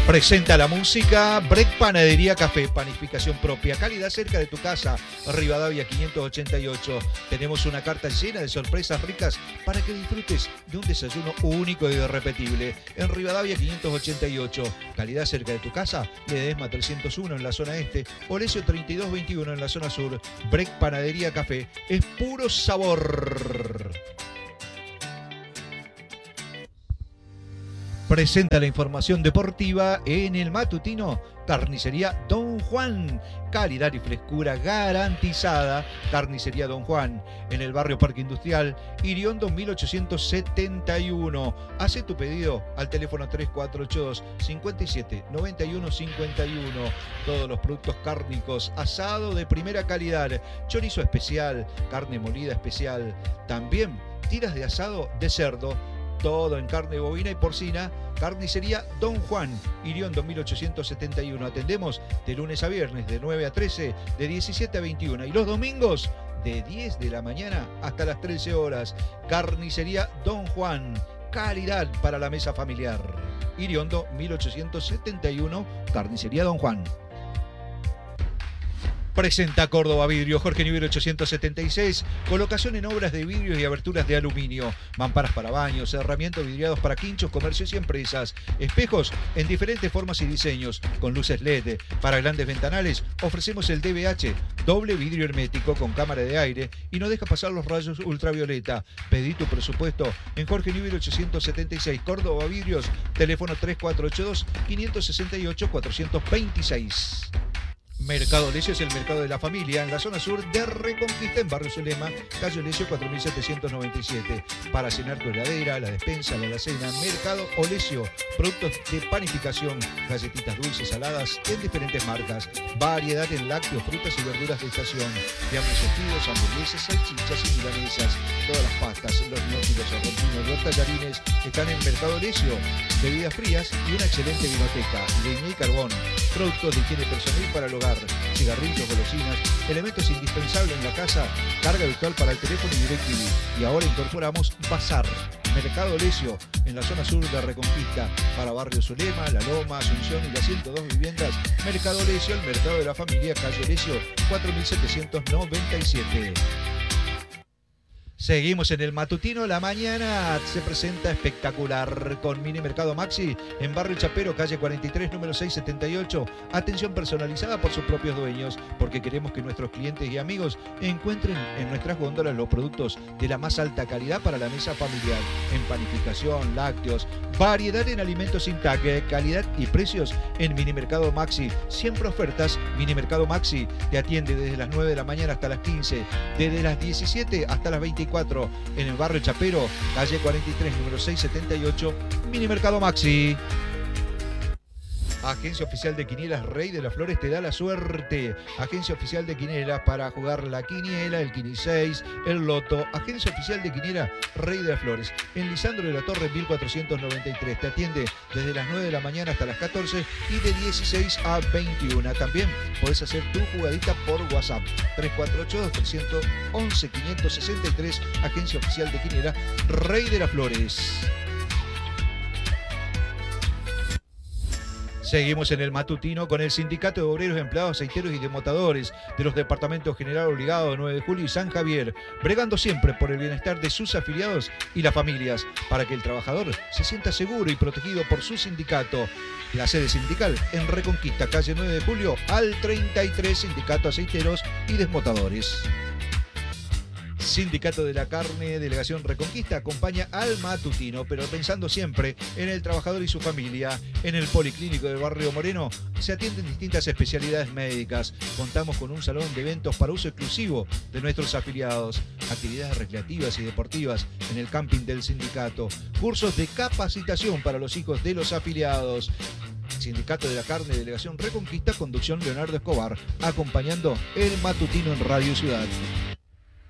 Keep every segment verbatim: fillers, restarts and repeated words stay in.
Presenta la música Break Panadería Café, panificación propia, calidad cerca de tu casa, Rivadavia quinientos ochenta y ocho. Tenemos una carta llena de sorpresas ricas para que disfrutes de un desayuno único y irrepetible. En Rivadavia quinientos ochenta y ocho, calidad cerca de tu casa, Ledesma trescientos uno en la zona este, Olesio treinta y dos veintiuno en la zona sur. Break Panadería Café, es puro sabor. Presenta la información deportiva en el matutino Carnicería Don Juan. Calidad y frescura garantizada. Carnicería Don Juan, en el barrio Parque Industrial, Iriondo mil ochocientos setenta y uno. Haz tu pedido al teléfono tres cuatro ocho dos, cinco siete, nueve uno cinco uno. Todos los productos cárnicos, asado de primera calidad, chorizo especial, carne molida especial. También tiras de asado de cerdo. Todo en carne bovina y porcina. Carnicería Don Juan, Iriondo mil ochocientos setenta y uno. Atendemos de lunes a viernes de nueve a trece, de diecisiete a veintiuno. Y los domingos de diez de la mañana hasta las trece horas. Carnicería Don Juan, calidad para la mesa familiar. Iriondo mil ochocientos setenta y uno, Carnicería Don Juan. Presenta Córdoba Vidrio, Jorge Newbery ochocientos setenta y seis, colocación en obras de vidrios y aberturas de aluminio, mamparas para baños, cerramientos vidriados para quinchos, comercios y empresas, espejos en diferentes formas y diseños, con luces L E D. Para grandes ventanales ofrecemos el D V H, doble vidrio hermético con cámara de aire y no deja pasar los rayos ultravioleta. Pedí tu presupuesto en Jorge Newbery ochocientos setenta y seis, Córdoba Vidrios, teléfono tres cuatro ocho dos, cinco seis ocho, cuatro dos seis. Mercado Olesio es el mercado de la familia en la zona sur de Reconquista, en Barrio Zulema, calle Olesio cuatro mil setecientos noventa y siete. Para llenar tu heladera, la despensa, la alacena, Mercado Olesio. Productos de panificación, galletitas dulces, saladas en diferentes marcas. Variedad en lácteos, frutas y verduras de estación. De ambos sentidos, hamburguesas, salchichas y milanesas. Todas las pastas, los gnocchi, los argentinos, los tallarines están en Mercado Olesio. Bebidas frías y una excelente vinoteca. Leña y carbón. Productos de higiene personal para el hogar. Cigarrillos, golosinas, elementos indispensables en la casa, carga virtual para el teléfono y DirecTV. Y ahora incorporamos Bazar. Mercado Olesio, en la zona sur de Reconquista, para Barrio Zulema, La Loma, Asunción y las ciento dos viviendas. Mercado Olesio, el mercado de la familia, calle Olesio cuatro mil setecientos noventa y siete. Seguimos en el matutino. La mañana se presenta espectacular con Mini Mercado Maxi en Barrio Chapero, calle cuarenta y tres, número seiscientos setenta y ocho. Atención personalizada por sus propios dueños, porque queremos que nuestros clientes y amigos encuentren en nuestras góndolas los productos de la más alta calidad para la mesa familiar. En panificación, lácteos, variedad en alimentos sin taque, calidad y precios en Mini Mercado Maxi. Siempre ofertas. Mini Mercado Maxi te atiende desde las nueve de la mañana hasta las quince, desde las diecisiete hasta las veinticuatro. En el Barrio Chapero, calle cuarenta y tres, número seiscientos setenta y ocho, Mini Mercado Maxi. Agencia Oficial de Quinielas Rey de las Flores te da la suerte. Agencia Oficial de Quinielas para jugar la quiniela, el Quini seis, el Loto. Agencia Oficial de Quiniela Rey de las Flores, en Lisandro de la Torre mil cuatrocientos noventa y tres. Te atiende desde las nueve de la mañana hasta las catorce y de dieciséis a veintiuna. También podés hacer tu jugadita por WhatsApp. tres cuatro ocho dos, tres once, quinientos sesenta y tres. Agencia Oficial de Quiniela Rey de las Flores. Seguimos en el matutino con el Sindicato de Obreros, Empleados, Aceiteros y Desmotadores de los departamentos General Obligado, nueve de julio y San Javier, bregando siempre por el bienestar de sus afiliados y las familias, para que el trabajador se sienta seguro y protegido por su sindicato. La sede sindical en Reconquista, calle nueve de julio al treinta y tres, Sindicato Aceiteros y Desmotadores. Sindicato de la Carne, Delegación Reconquista, acompaña al matutino, pero pensando siempre en el trabajador y su familia. En el Policlínico del Barrio Moreno se atienden distintas especialidades médicas. Contamos con un salón de eventos para uso exclusivo de nuestros afiliados. Actividades recreativas y deportivas en el camping del sindicato. Cursos de capacitación para los hijos de los afiliados. Sindicato de la Carne, Delegación Reconquista, conducción Leonardo Escobar, acompañando el matutino en Radio Ciudad.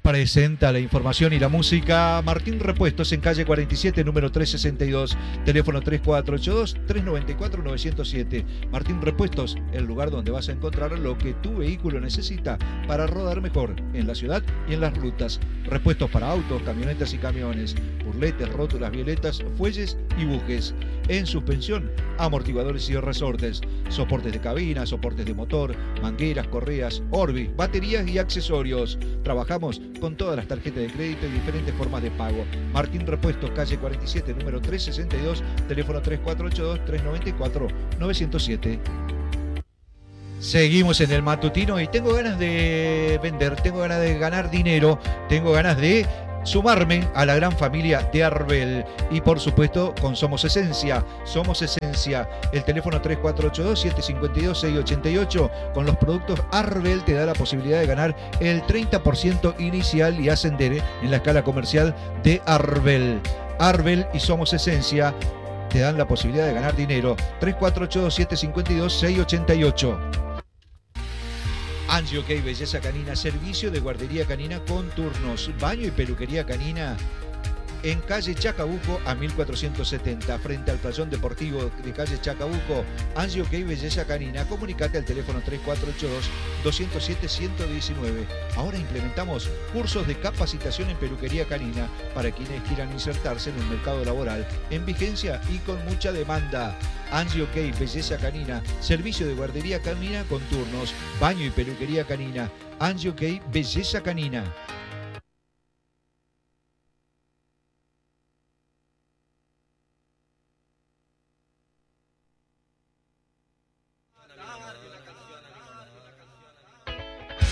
Presenta la información y la música Martín Repuestos en calle cuarenta y siete, número trescientos sesenta y dos, teléfono tres cuatro ocho dos, tres nueve cuatro, nueve cero siete. Martín Repuestos, el lugar donde vas a encontrar lo que tu vehículo necesita para rodar mejor en la ciudad y en las rutas. Repuestos para autos, camionetas y camiones, burletes, rótulas, violetas, fuelles y bujes. En suspensión, amortiguadores y resortes, soportes de cabina, soportes de motor, mangueras, correas, Orbi, baterías y accesorios. Trabajamos con todas las tarjetas de crédito y diferentes formas de pago. Martín Repuestos, calle cuarenta y siete, número trescientos sesenta y dos, teléfono tres cuatro ocho dos, tres nueve cuatro, nueve cero siete. Seguimos en el matutino y tengo ganas de vender, tengo ganas de ganar dinero, tengo ganas de sumarme a la gran familia de Arbel y por supuesto con Somos Esencia. Somos Esencia, el teléfono tres cuatro ocho dos, siete cinco dos, seis ocho ocho. Con los productos Arbel te da la posibilidad de ganar el treinta por ciento inicial y ascender en la escala comercial de Arbel. Arbel y Somos Esencia te dan la posibilidad de ganar dinero. tres cuatro ocho dos, siete cinco dos, seis ocho ocho. Angie OK Belleza Canina, servicio de guardería canina con turnos, baño y peluquería canina en calle Chacabuco a mil cuatrocientos setenta, frente al playón deportivo de calle Chacabuco. Angie OK Belleza Canina, comunicate al teléfono tres cuatro ocho dos, dos cero siete, uno uno nueve. Ahora implementamos cursos de capacitación en peluquería canina para quienes quieran insertarse en el mercado laboral en vigencia y con mucha demanda. Angie OK Belleza Canina, servicio de guardería canina con turnos, baño y peluquería canina. Angie OK Belleza Canina.